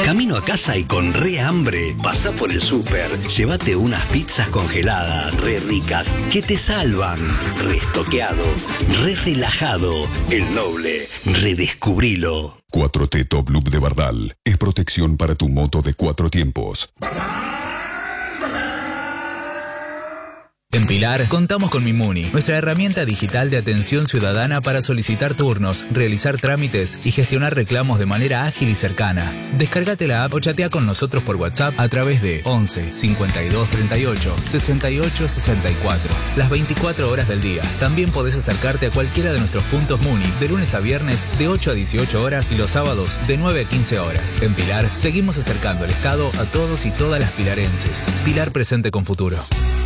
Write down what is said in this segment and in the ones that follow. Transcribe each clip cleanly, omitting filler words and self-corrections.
Camino a casa y con re hambre, pasá por el súper, llévate unas pizzas congeladas, re ricas, que te salvan. Restoqueado, re relajado, el Noble, redescubrilo. 4T Top Loop de Bardal es protección para tu moto de 4 tiempos. En Pilar contamos con Mimuni, nuestra herramienta digital de atención ciudadana para solicitar turnos, realizar trámites y gestionar reclamos de manera ágil y cercana. Descárgate la app o chatea con nosotros por WhatsApp a través de 11 52 38 68 64, las 24 horas del día. También podés acercarte a cualquiera de nuestros puntos Muni de lunes a viernes de 8 a 18 horas y los sábados de 9 a 15 horas. En Pilar seguimos acercando el Estado a todos y todas las pilarenses. Pilar presente con futuro.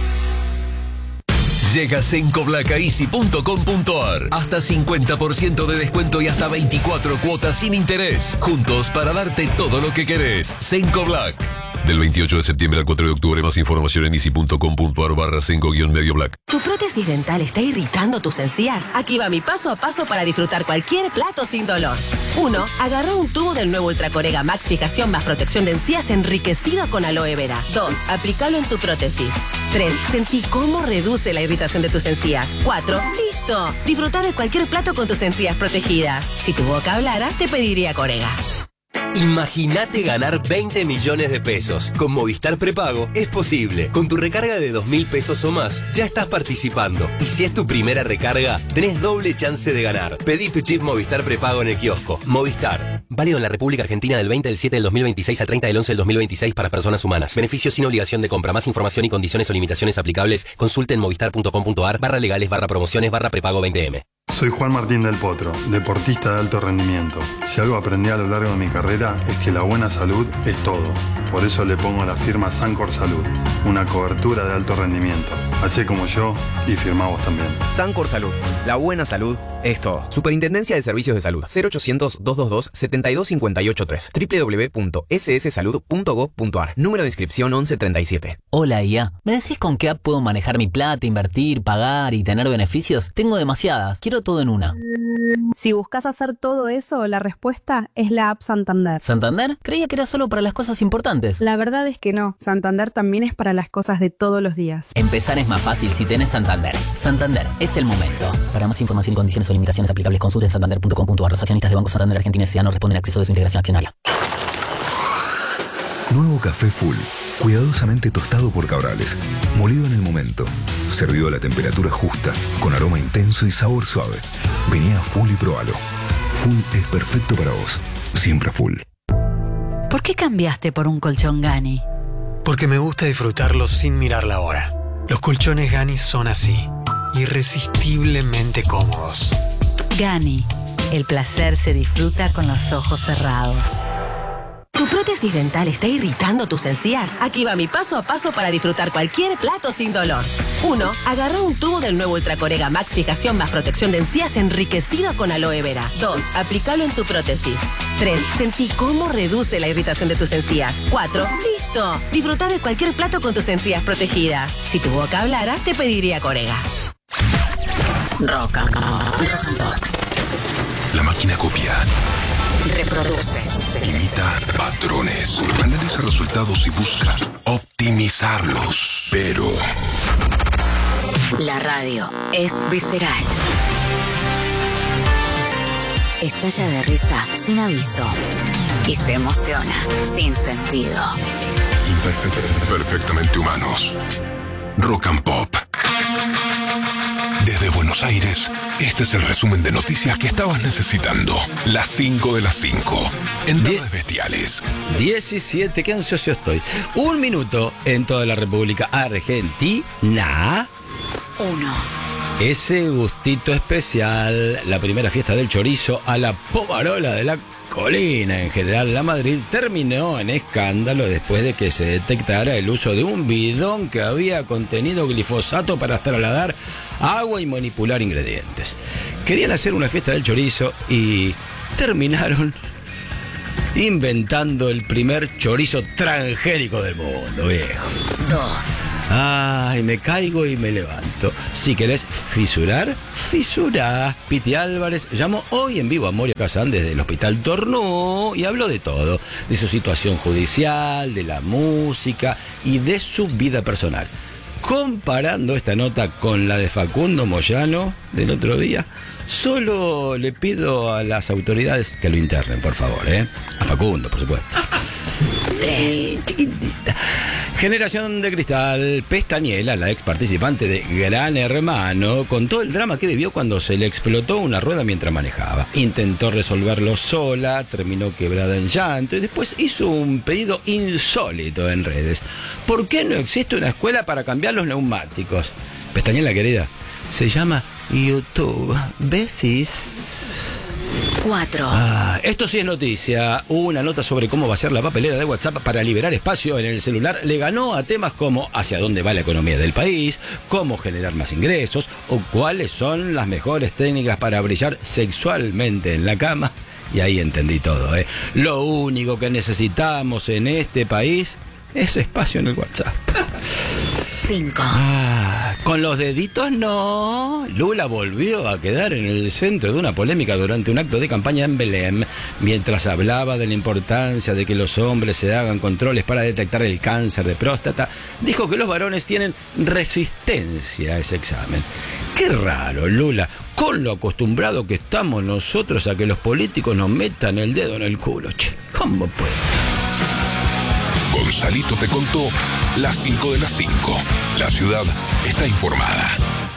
Llega sencoblacaeasy.com.ar. Hasta 50% de descuento y hasta 24 cuotas sin interés. Juntos para darte todo lo que querés. Senco Black. Del 28 de septiembre al 4 de octubre, más información en easy.com.ar/senco-medio black. ¿Tu prótesis dental está irritando tus encías? Aquí va mi paso a paso para disfrutar cualquier plato sin dolor. 1. Agarrá un tubo del nuevo Ultracorega Max Fijación más protección de encías enriquecido con aloe vera. 2. Aplícalo en tu prótesis. 3. Sentí cómo reduce la irritación de tus encías. 4. ¡Listo! Disfruta de cualquier plato con tus encías protegidas. Si tu boca hablara, te pediría Corega. Imagínate ganar 20 millones de pesos. Con Movistar Prepago es posible. Con tu recarga de 2.000 pesos o más, ya estás participando. Y si es tu primera recarga, tenés doble chance de ganar. Pedí tu chip Movistar Prepago en el kiosco. Movistar. Válido en la República Argentina del 20 del 7 del 2026 al 30 del 11 del 2026 para personas humanas. Beneficios sin obligación de compra. Más información y condiciones o limitaciones aplicables. Consulte en movistar.com.ar/legales/prepago 20M. Soy Juan Martín del Potro, deportista de alto rendimiento. Si algo aprendí a lo largo de mi carrera es que la buena salud es todo. Por eso le pongo la firma Sancor Salud, una cobertura de alto rendimiento. Hacé como yo y firmá vos también. Sancor Salud, la buena salud es todo. Superintendencia de Servicios de Salud, 0800-222-72583, www.sssalud.gov.ar, número de inscripción 1137. Hola IA, ¿me decís con qué app puedo manejar mi plata, invertir, pagar y tener beneficios? Tengo demasiadas, quiero todo en una. Si buscas hacer todo eso, la respuesta es la app Santander. ¿Santander? Creía que era solo para las cosas importantes. La verdad es que no, Santander también es para las cosas de todos los días. Empezar es más fácil si tenés Santander. Santander, es el momento. Para más información y condiciones o limitaciones aplicables, consulte en santander.com.ar. Los accionistas de Banco Santander Argentina S.A. no responden a acceso de su integración accionaria. Nuevo café Full, cuidadosamente tostado por Cabrales, molido en el momento, servido a la temperatura justa, con aroma intenso y sabor suave. Vení a Full y probalo. Full es perfecto para vos, siempre Full. ¿Por qué cambiaste por un colchón Gani? Porque me gusta disfrutarlo sin mirar la hora. Los colchones Gani son así, irresistiblemente cómodos. Gani, el placer se disfruta con los ojos cerrados. ¿Tu prótesis dental está irritando tus encías? Aquí va mi paso a paso para disfrutar cualquier plato sin dolor. 1. Agarra un tubo del nuevo Ultracorega Max Fijación más protección de encías enriquecido con aloe vera. 2. Aplícalo en tu prótesis. 3. Sentí cómo reduce la irritación de tus encías. 4. ¡Listo! Disfruta de cualquier plato con tus encías protegidas. Si tu boca hablara, te pediría Corega. Rock and Pop. La máquina copia, Reproduce. imita patrones, analiza resultados y busca optimizarlos. Pero La radio es visceral. Estalla de risa sin aviso. Y se emociona sin sentido. perfectamente humanos. Rock and Pop. Desde Buenos Aires, este es el resumen de noticias que estabas necesitando. Las 5 de las 5. En Tardes Bestiales. 17, qué ansioso estoy. 1 minuto en toda la República Argentina. 1. Ese gustito especial, la primera fiesta del chorizo a la Pomarola de la Colina, en General La Madrid, terminó en escándalo después de que se detectara el uso de un bidón que había contenido glifosato para trasladar agua y manipular ingredientes. Querían hacer una fiesta del chorizo y terminaron inventando el primer chorizo transgénico del mundo, viejo. 2. Ay, me caigo y me levanto. Si querés fisurar, fisurá. Piti Álvarez llamó hoy en vivo a Moria Kazan desde el Hospital Tornú y habló de todo, de su situación judicial, de la música y de su vida personal. Comparando esta nota con la de Facundo Moyano del otro día, solo le pido a las autoridades que lo internen, por favor, a Facundo, por supuesto. 3. Chiquitita. Generación de Cristal, Pestañela, la ex participante de Gran Hermano, contó el drama que vivió cuando se le explotó una rueda mientras manejaba. Intentó resolverlo sola, terminó quebrada en llanto y después hizo un pedido insólito en redes. ¿Por qué no existe una escuela para cambiar los neumáticos? Pestañela querida, se llama YouTube. Besis. 4. Esto sí es noticia. Una nota sobre cómo va a ser la papelera de WhatsApp para liberar espacio en el celular le ganó a temas como hacia dónde va la economía del país, cómo generar más ingresos o cuáles son las mejores técnicas para brillar sexualmente en la cama. Y ahí entendí todo, Lo único que necesitamos en este país es espacio en el WhatsApp. 5. Con los deditos no. Lula volvió a quedar en el centro de una polémica durante un acto de campaña en Belém, mientras hablaba de la importancia de que los hombres se hagan controles para detectar el cáncer de próstata. Dijo que los varones tienen resistencia a ese examen. Qué raro, Lula, con lo acostumbrado que estamos nosotros a que los políticos nos metan el dedo en el culo. Che, ¿cómo puede? Gonzalito te contó las 5 de las 5. La ciudad está informada.